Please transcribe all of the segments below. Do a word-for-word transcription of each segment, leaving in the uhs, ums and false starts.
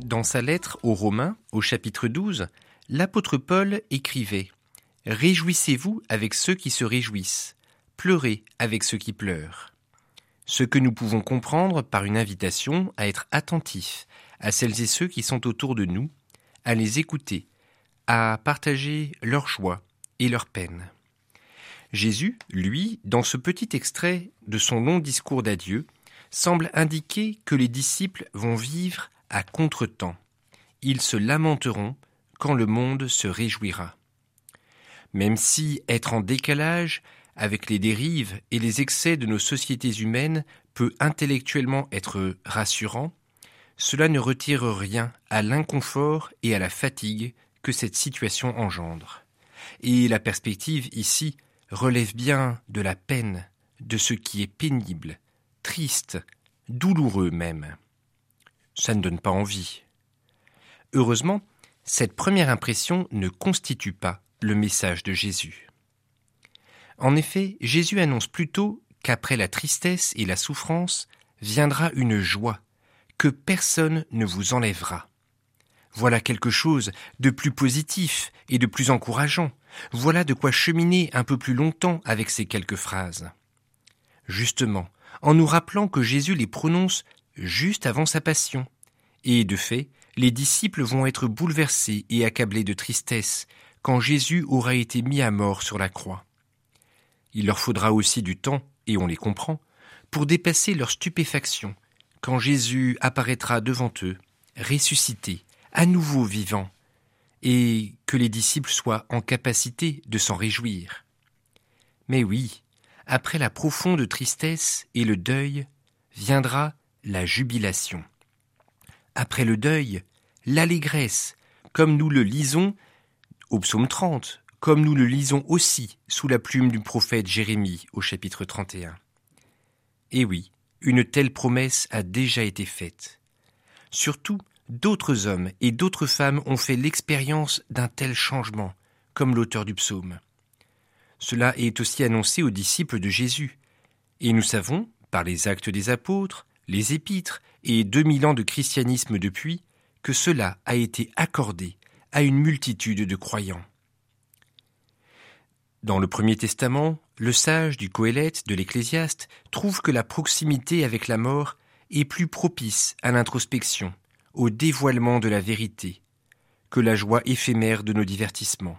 Dans sa lettre aux Romains, au chapitre douze, l'apôtre Paul écrivait « Réjouissez-vous avec ceux qui se réjouissent, pleurez avec ceux qui pleurent ». Ce que nous pouvons comprendre par une invitation à être attentifs à celles et ceux qui sont autour de nous, à les écouter, à partager leur joie et leur peine. Jésus, lui, dans ce petit extrait de son long discours d'adieu, semble indiquer que les disciples vont vivre à contre-temps. Ils se lamenteront quand le monde se réjouira. Même si être en décalage avec les dérives et les excès de nos sociétés humaines peut intellectuellement être rassurant, cela ne retire rien à l'inconfort et à la fatigue que cette situation engendre. Et la perspective ici relève bien de la peine, de ce qui est pénible, triste, douloureux même. Ça ne donne pas envie. Heureusement, cette première impression ne constitue pas le message de Jésus. En effet, Jésus annonce plutôt qu'après la tristesse et la souffrance viendra une joie que personne ne vous enlèvera. Voilà quelque chose de plus positif et de plus encourageant. Voilà de quoi cheminer un peu plus longtemps avec ces quelques phrases. Justement, en nous rappelant que Jésus les prononce juste avant sa passion. Et de fait, les disciples vont être bouleversés et accablés de tristesse quand Jésus aura été mis à mort sur la croix. Il leur faudra aussi du temps, et on les comprend, pour dépasser leur stupéfaction quand Jésus apparaîtra devant eux, ressuscité, à nouveau vivant, et que les disciples soient en capacité de s'en réjouir. Mais oui, après la profonde tristesse et le deuil, viendra la jubilation. Après le deuil, l'allégresse, comme nous le lisons au psaume trente, comme nous le lisons aussi sous la plume du prophète Jérémie au chapitre trente et un. Et oui, une telle promesse a déjà été faite. Surtout, d'autres hommes et d'autres femmes ont fait l'expérience d'un tel changement, comme l'auteur du psaume. Cela est aussi annoncé aux disciples de Jésus. Et nous savons, par les actes des apôtres, les épîtres et deux mille ans de christianisme depuis, que cela a été accordé à une multitude de croyants. Dans le Premier Testament, le sage du Qoélète de l'Ecclésiaste trouve que la proximité avec la mort est plus propice à l'introspection, au dévoilement de la vérité, que la joie éphémère de nos divertissements.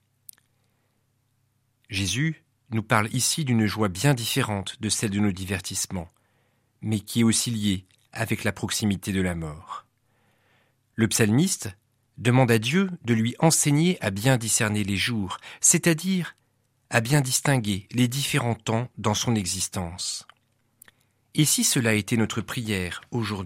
Jésus nous parle ici d'une joie bien différente de celle de nos divertissements, mais qui est aussi liée avec la proximité de la mort. Le psalmiste demande à Dieu de lui enseigner à bien discerner les jours, c'est-à-dire à bien distinguer les différents temps dans son existence. Et si cela était notre prière aujourd'hui ?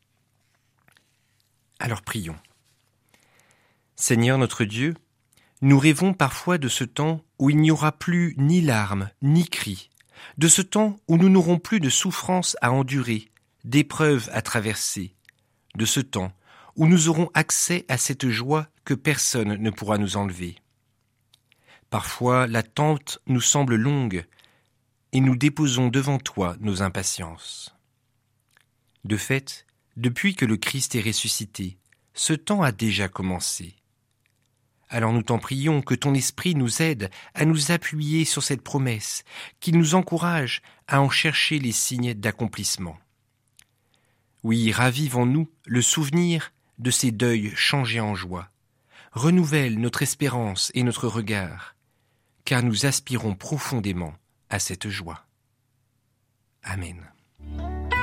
Alors prions. Seigneur notre Dieu, nous rêvons parfois de ce temps où il n'y aura plus ni larmes, ni cris, de ce temps où nous n'aurons plus de souffrances à endurer, d'épreuves à traverser, de ce temps où nous aurons accès à cette joie que personne ne pourra nous enlever. Parfois, l'attente nous semble longue et nous déposons devant toi nos impatiences. De fait, depuis que le Christ est ressuscité, ce temps a déjà commencé. Alors nous t'en prions que ton esprit nous aide à nous appuyer sur cette promesse, qu'il nous encourage à en chercher les signes d'accomplissement. Oui, ravive en nous le souvenir de ces deuils changés en joie. Renouvelle notre espérance et notre regard, car nous aspirons profondément à cette joie. Amen.